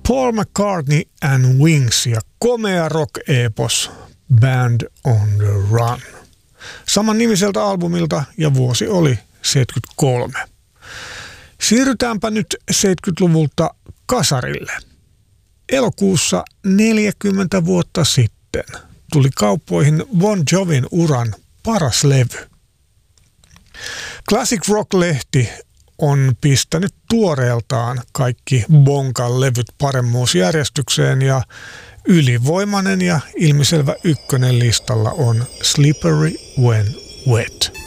Paul McCartney and Wings ja komea rock-epos Band on the Run. Saman nimiseltä albumilta ja vuosi oli 73. Siirrytäänpä nyt 70-luvulta kasarille. Elokuussa 40 vuotta sitten tuli kauppoihin Bon Jovin uran paras levy. Classic Rock-lehti on pistänyt tuoreeltaan kaikki Bonkan levyt paremmuusjärjestykseen ja ylivoimainen ja ilmiselvä ykkönen listalla on Slippery When Wet.